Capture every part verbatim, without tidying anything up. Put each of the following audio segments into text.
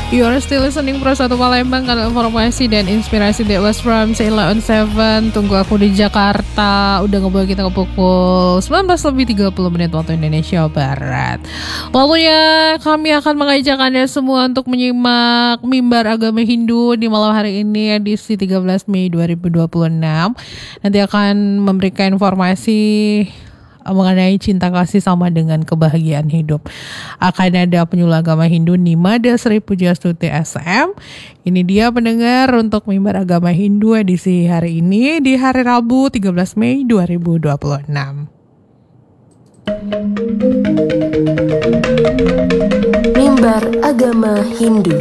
You are still listening Pro satu Palembang, kanal informasi dan inspirasi that was from Sheila on seven. Tunggu aku di Jakarta. Udah ngebawa kita ke pukul sembilan belas lebih tiga puluh menit waktu Indonesia Barat. Lalu ya, kami akan mengajak Anda semua untuk menyimak Mimbar Agama Hindu di malam hari ini, edisi tiga belas Mei dua ribu dua puluh enam. Nanti akan memberikan informasi mengenai cinta kasih sama dengan kebahagiaan hidup. Akan ada penyuluh agama Hindu Nimada Sri Pujastuti S M. Ini dia pendengar untuk Mimbar Agama Hindu edisi hari ini di hari Rabu tiga belas Mei dua ribu dua puluh enam. Mimbar Agama Hindu.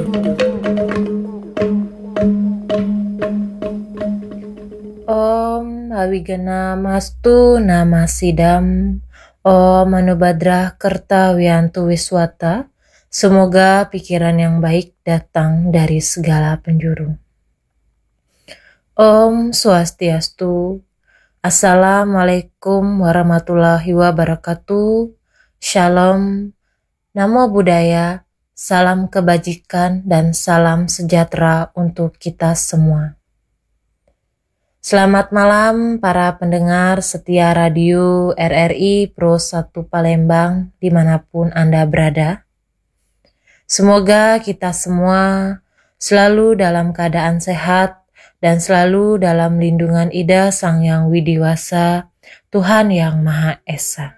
Om Hawigana Mastu Nama Sidam. Om Manubhadra Kerta Wiantu Wiswata. Semoga pikiran yang baik datang dari segala penjuru. Om Swastiastu. Assalamualaikum warahmatullahi wabarakatuh. Shalom. Namo Buddhaya. Salam kebajikan dan salam sejahtera untuk kita semua. Selamat malam para pendengar setia radio R R I Pro satu Palembang dimanapun Anda berada. Semoga kita semua selalu dalam keadaan sehat dan selalu dalam lindungan Ida Sang Yang Widiwasa, Tuhan Yang Maha Esa.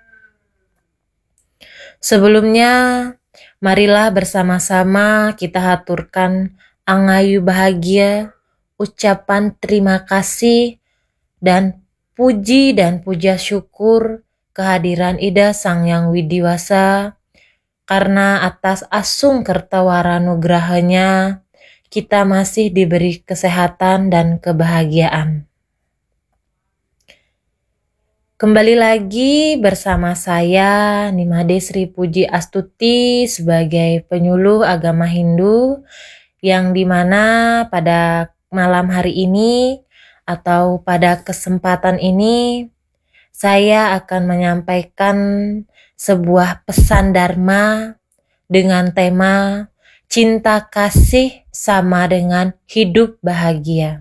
Sebelumnya, marilah bersama-sama kita haturkan angayu bahagia, ucapan terima kasih dan puji dan puja syukur kehadiran Ida Sang Yang Widiwasa, karena atas asung kertawara nugrahanya kita masih diberi kesehatan dan kebahagiaan. Kembali lagi bersama saya Nimade Sri Puji Astuti sebagai penyuluh agama Hindu, yang dimana pada malam hari ini atau pada kesempatan ini saya akan menyampaikan sebuah pesan Dharma dengan tema cinta kasih sama dengan hidup bahagia.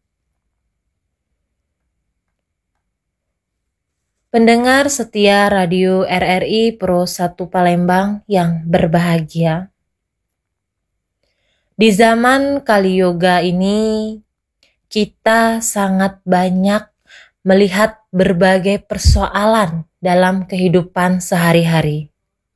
Pendengar setia radio R R I Pro satu Palembang yang berbahagia. Di zaman Kali Yoga ini, kita sangat banyak melihat berbagai persoalan dalam kehidupan sehari-hari.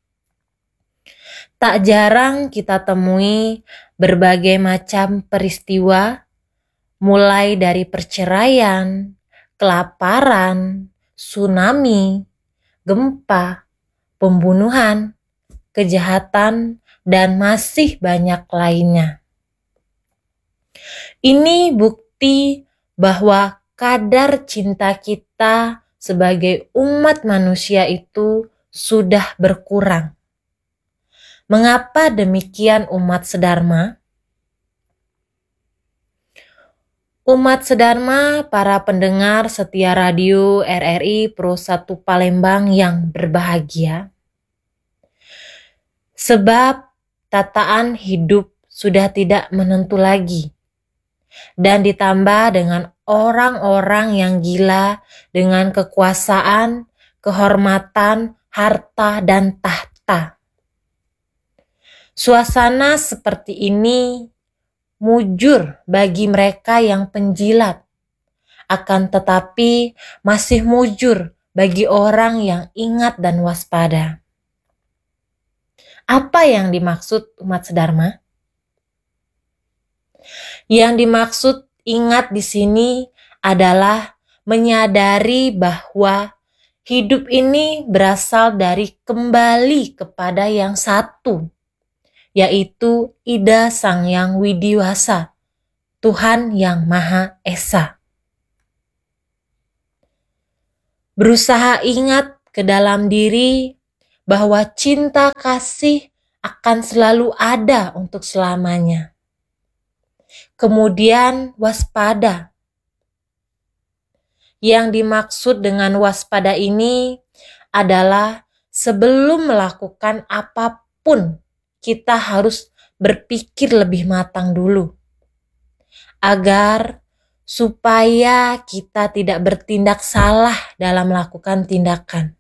Tak jarang kita temui berbagai macam peristiwa, mulai dari perceraian, kelaparan, tsunami, gempa, pembunuhan, kejahatan, dan masih banyak lainnya. Ini bukti bahwa kadar cinta kita sebagai umat manusia itu sudah berkurang. Mengapa demikian umat sedharma? Umat sedharma, para pendengar setia radio R R I Pro satu Palembang yang berbahagia. Sebab tataan hidup sudah tidak menentu lagi. Dan ditambah dengan orang-orang yang gila dengan kekuasaan, kehormatan, harta, dan tahta. Suasana seperti ini mujur bagi mereka yang penjilat. Akan tetapi masih mujur bagi orang yang ingat dan waspada. Apa yang dimaksud umat sedharma? Yang dimaksud ingat di sini adalah menyadari bahwa hidup ini berasal dari kembali kepada yang satu, yaitu Ida Sang Yang Widiwasa, Tuhan Yang Maha Esa. Berusaha ingat ke dalam diri bahwa cinta kasih akan selalu ada untuk selamanya. Kemudian waspada. Yang dimaksud dengan waspada ini adalah sebelum melakukan apapun, kita harus berpikir lebih matang dulu, agar supaya kita tidak bertindak salah dalam melakukan tindakan.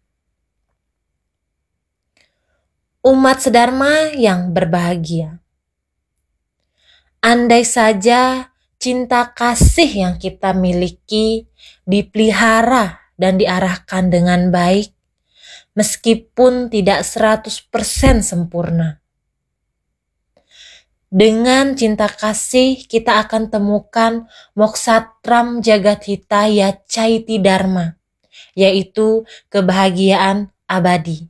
Umat sedharma yang berbahagia, andai saja cinta kasih yang kita miliki dipelihara dan diarahkan dengan baik, meskipun tidak seratus persen sempurna. Dengan cinta kasih kita akan temukan mokshatram jagadhitaya caiti dharma, yaitu kebahagiaan abadi.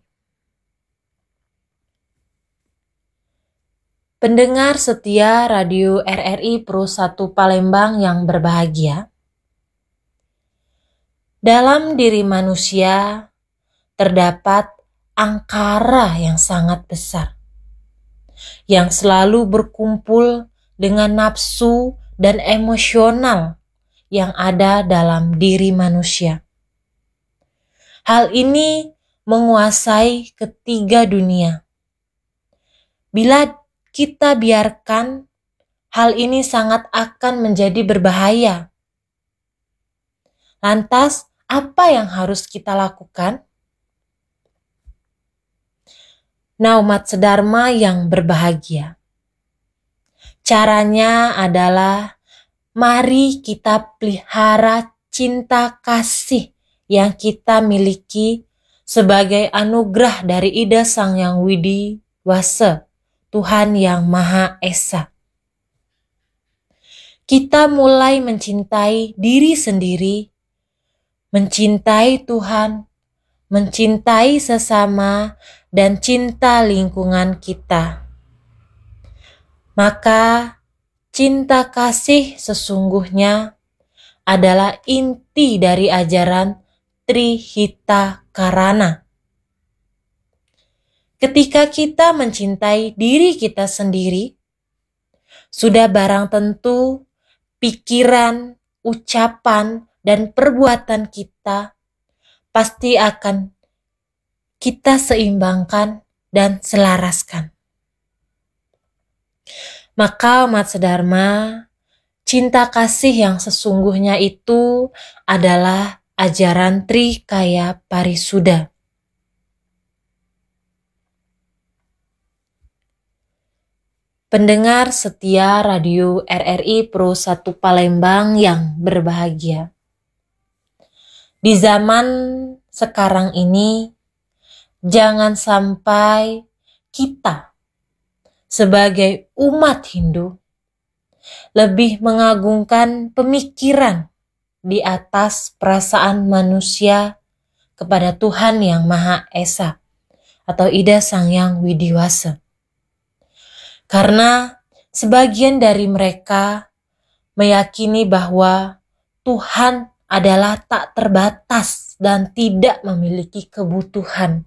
Pendengar setia Radio R R I Pro satu Palembang yang berbahagia, dalam diri manusia terdapat angkara yang sangat besar, yang selalu berkumpul dengan nafsu dan emosional yang ada dalam diri manusia. Hal ini menguasai ketiga dunia. Bila kita biarkan, hal ini sangat akan menjadi berbahaya. Lantas, apa yang harus kita lakukan? Nah, umat sedharma yang berbahagia, caranya adalah mari kita pelihara cinta kasih yang kita miliki sebagai anugerah dari Ida Sang Hyang Widi Wasa, Tuhan yang Maha Esa. Kita mulai mencintai diri sendiri, mencintai Tuhan, mencintai sesama, dan cinta lingkungan kita. Maka cinta kasih sesungguhnya adalah inti dari ajaran Trihita Karana. Ketika kita mencintai diri kita sendiri, sudah barang tentu pikiran, ucapan, dan perbuatan kita pasti akan kita seimbangkan dan selaraskan. Maka umat sedharma, cinta kasih yang sesungguhnya itu adalah ajaran Trikaya Parisuddha. Pendengar setia Radio R R I Pro satu Palembang yang berbahagia. Di zaman sekarang ini, jangan sampai kita sebagai umat Hindu lebih mengagungkan pemikiran di atas perasaan manusia kepada Tuhan yang Maha Esa atau Ida Sang Hyang Widi Wasa. Karena sebagian dari mereka meyakini bahwa Tuhan adalah tak terbatas dan tidak memiliki kebutuhan.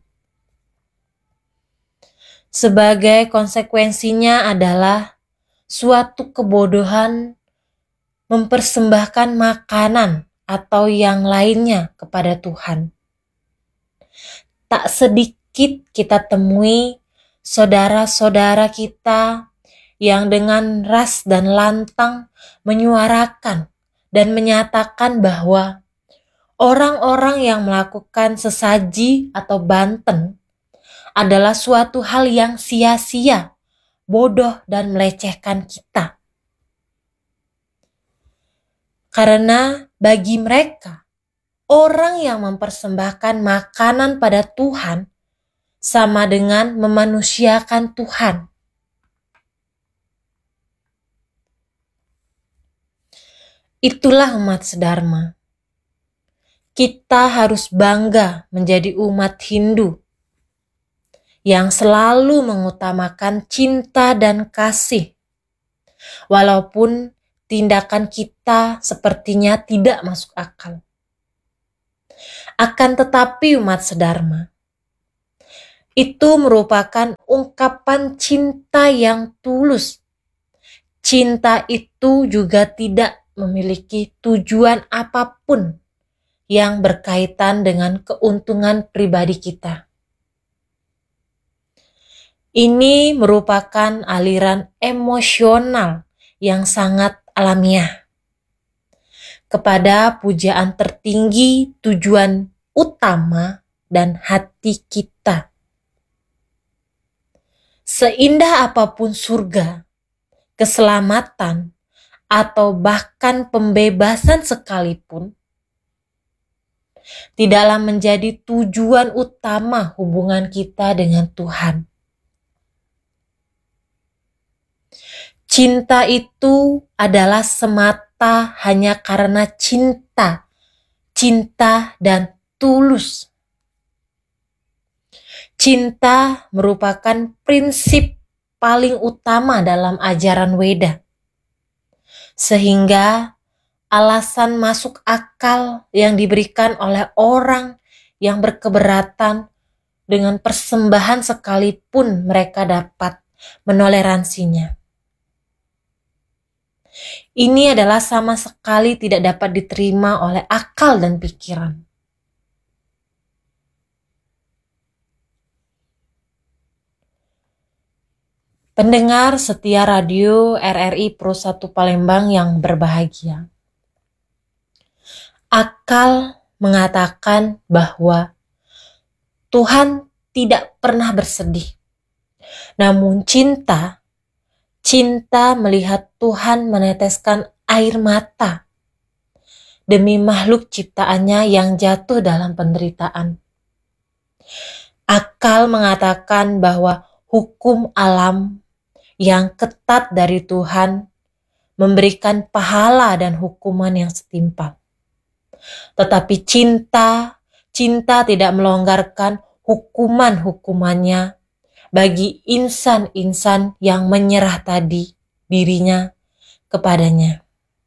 Sebagai konsekuensinya adalah suatu kebodohan mempersembahkan makanan atau yang lainnya kepada Tuhan. Tak sedikit kita temui saudara-saudara kita yang dengan ras dan lantang menyuarakan dan menyatakan bahwa orang-orang yang melakukan sesaji atau banten adalah suatu hal yang sia-sia, bodoh, dan melecehkan kita. Karena bagi mereka, orang yang mempersembahkan makanan pada Tuhan sama dengan memanusiakan Tuhan. Itulah umat sedharma. Kita harus bangga menjadi umat Hindu yang selalu mengutamakan cinta dan kasih, walaupun tindakan kita sepertinya tidak masuk akal. Akan tetapi umat sedharma, itu merupakan ungkapan cinta yang tulus. Cinta itu juga tidak memiliki tujuan apapun yang berkaitan dengan keuntungan pribadi kita. Ini merupakan aliran emosional yang sangat alamiah kepada pujaan tertinggi, tujuan utama dan hati kita. Seindah apapun surga, keselamatan, atau bahkan pembebasan sekalipun, tidaklah menjadi tujuan utama hubungan kita dengan Tuhan. Cinta itu adalah semata hanya karena cinta, cinta dan tulus. Cinta merupakan prinsip paling utama dalam ajaran Weda. Sehingga alasan masuk akal yang diberikan oleh orang yang berkeberatan dengan persembahan sekalipun mereka dapat menoleransinya. Ini adalah sama sekali tidak dapat diterima oleh akal dan pikiran. Pendengar setia radio R R I Pro satu Palembang yang berbahagia. Akal mengatakan bahwa Tuhan tidak pernah bersedih. Namun cinta, cinta melihat Tuhan meneteskan air mata demi makhluk ciptaannya yang jatuh dalam penderitaan. Akal mengatakan bahwa hukum alam yang ketat dari Tuhan memberikan pahala dan hukuman yang setimpal. Tetapi cinta, cinta tidak melonggarkan hukuman-hukumannya bagi insan-insan yang menyerah tadi dirinya kepadanya.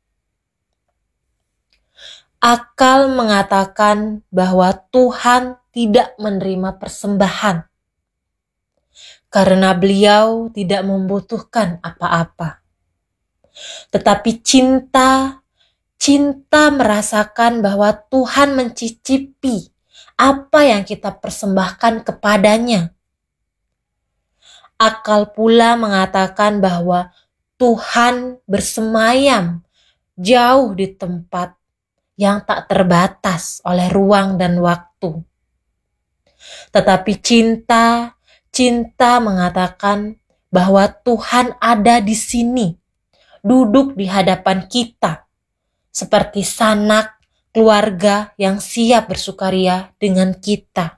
Akal mengatakan bahwa Tuhan tidak menerima persembahan karena beliau tidak membutuhkan apa-apa. Tetapi cinta, cinta merasakan bahwa Tuhan mencicipi apa yang kita persembahkan kepadanya. Akal pula mengatakan bahwa Tuhan bersemayam jauh di tempat yang tak terbatas oleh ruang dan waktu. Tetapi cinta, cinta mengatakan bahwa Tuhan ada di sini, duduk di hadapan kita, seperti sanak keluarga yang siap bersukaria dengan kita.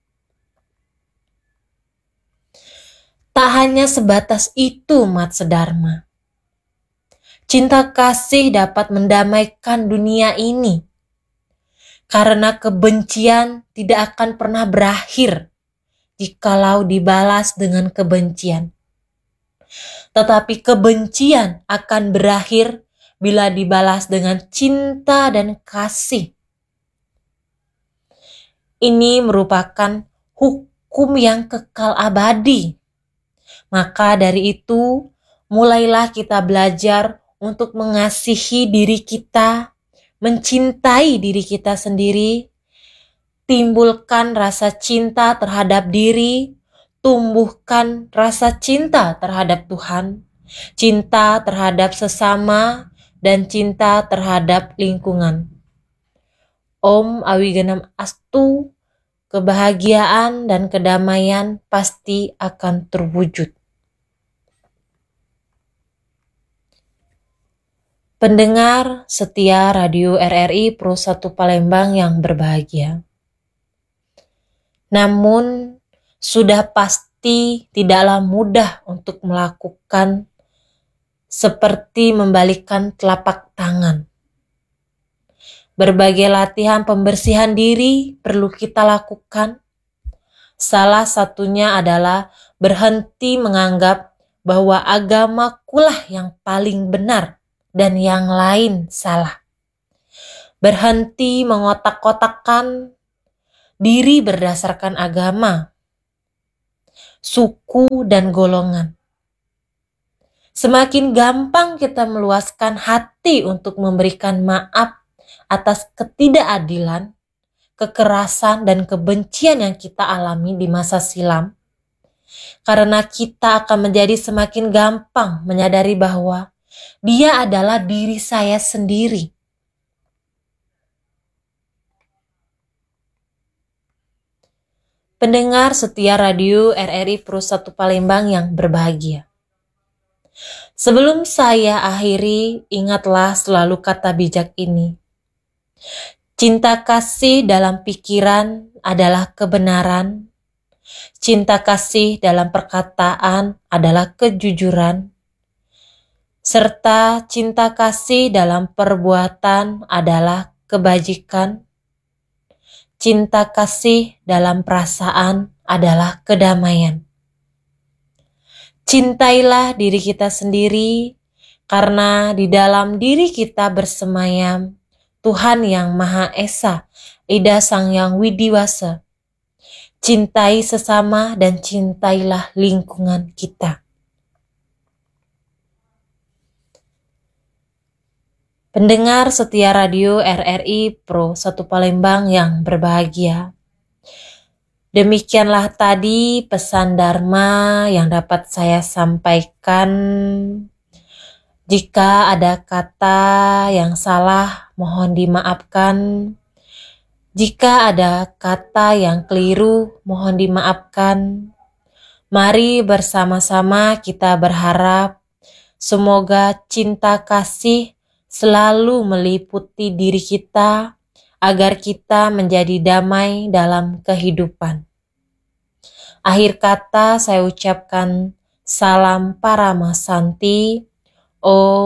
Tak hanya sebatas itu, Mat Sedharma. Cinta kasih dapat mendamaikan dunia ini, karena kebencian tidak akan pernah berakhir jikalau dibalas dengan kebencian. Tetapi kebencian akan berakhir bila dibalas dengan cinta dan kasih. Ini merupakan hukum yang kekal abadi. Maka dari itu, mulailah kita belajar untuk mengasihi diri kita, mencintai diri kita sendiri, timbulkan rasa cinta terhadap diri, tumbuhkan rasa cinta terhadap Tuhan, cinta terhadap sesama, dan cinta terhadap lingkungan. Om Awiganam Astu, kebahagiaan dan kedamaian pasti akan terwujud. Pendengar setia radio R R I Pro satu Palembang yang berbahagia. Namun, sudah pasti tidaklah mudah untuk melakukan seperti membalikkan telapak tangan. Berbagai latihan pembersihan diri perlu kita lakukan. Salah satunya adalah berhenti menganggap bahwa agamakulah yang paling benar dan yang lain salah. Berhenti mengotak-kotakkan diri berdasarkan agama, suku, dan golongan. Semakin gampang kita meluaskan hati untuk memberikan maaf atas ketidakadilan, kekerasan, dan kebencian yang kita alami di masa silam, karena kita akan menjadi semakin gampang menyadari bahwa Dia adalah diri saya sendiri. Pendengar setia radio R R I Pro satu Palembang yang berbahagia. Sebelum saya akhiri, ingatlah selalu kata bijak ini. Cinta kasih dalam pikiran adalah kebenaran. Cinta kasih dalam perkataan adalah kejujuran. Serta cinta kasih dalam perbuatan adalah kebajikan. Cinta kasih dalam perasaan adalah kedamaian. Cintailah diri kita sendiri, karena di dalam diri kita bersemayam Tuhan yang Maha Esa, Ida Sang Yang Widiwasa. Cintai sesama dan cintailah lingkungan kita. Pendengar setia radio R R I Pro satu Palembang yang berbahagia. Demikianlah tadi pesan Dharma yang dapat saya sampaikan. Jika ada kata yang salah, mohon dimaafkan. Jika ada kata yang keliru, mohon dimaafkan. Mari bersama-sama kita berharap semoga cinta kasih selalu meliputi diri kita agar kita menjadi damai dalam kehidupan. Akhir kata saya ucapkan salam Parama Santi. Om